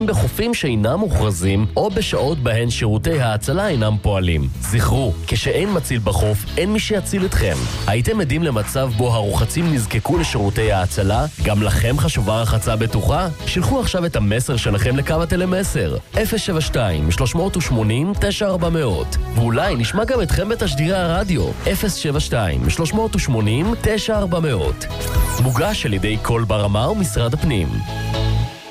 בחופים שאינם מוכרזים או בשעות בהן שירותי ההצלה אינם פועלים. זכרו, כשאין מציל בחוף, אין מי שיציל אתכם. הייתם עדים למצב בו הרוחצים נזקקו לשירותי ההצלה? גם לכם חשובה רחצה בטוחה? שלחו עכשיו את המסר שלכם לקו הטלמסר 072-380-9400 ואולי נשמע גם אתכם בתשדירי הרדיו 072-380-9400. מוגש על ידי כל ברמה ומשרד הפנים.